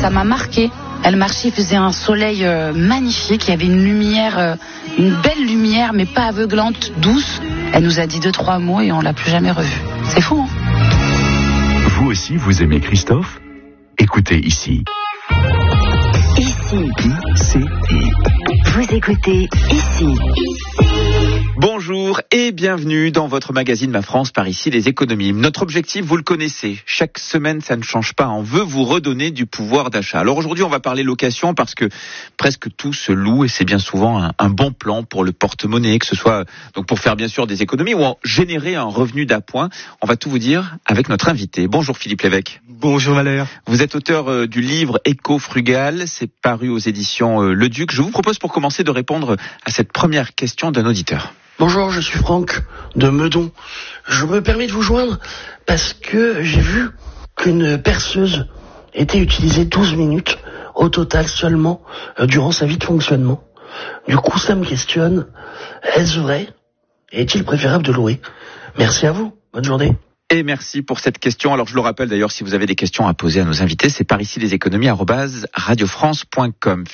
ça m'a marqué. Elle marchait, il faisait un soleil magnifique, il y avait une lumière, une belle lumière, mais pas aveuglante, douce. Elle nous a dit 2-3 mots et on l'a plus jamais revue. C'est fou, hein? Vous aussi, vous aimez Christophe? Écoutez ici. Ici. ICI. Vous écoutez Ici. Bonjour et bienvenue dans votre magazine Ma France par ici les économies. Notre objectif, vous le connaissez, chaque semaine ça ne change pas, on veut vous redonner du pouvoir d'achat. Alors aujourd'hui on va parler location parce que presque tout se loue et c'est bien souvent un bon plan pour le porte-monnaie, que ce soit donc pour faire bien sûr des économies ou en générer un revenu d'appoint. On va tout vous dire avec notre invité. Bonjour Philippe Lévesque. Bonjour Valère. Vous êtes auteur du livre Éco-Frugal, c'est paru aux éditions Le Duc. Je vous propose pour commencer de répondre à cette première question d'un auditeur. Bonjour, je suis Franck de Meudon. Je me permets de vous joindre parce que j'ai vu qu'une perceuse était utilisée 12 minutes au total seulement durant sa vie de fonctionnement. Du coup, ça me questionne. Est-ce vrai? Est-il préférable de louer? Merci à vous. Bonne journée. Et merci pour cette question. Alors je le rappelle d'ailleurs, si vous avez des questions à poser à nos invités, c'est par ici les économies @radiofrance.com.